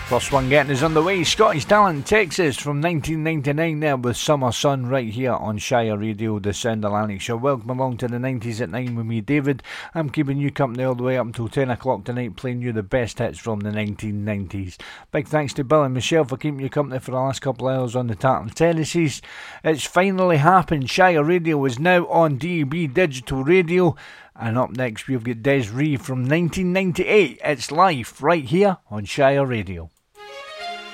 First one getting us underway, Scottish Talent, Texas from 1999 there with Summer Sun right here on Shire Radio, the Sound Atlantic Show. Welcome along to the 90s at 9 with me, David. I'm keeping you company all the way up until 10 o'clock tonight, playing you the best hits from the 1990s. Big thanks to Bill and Michelle for keeping you company for the last couple of hours on the Tartan Terraces. It's finally happened. Shire Radio is now on DAB Digital Radio. And up next we've got Des Reeve from 1998. It's live right here on Shire Radio.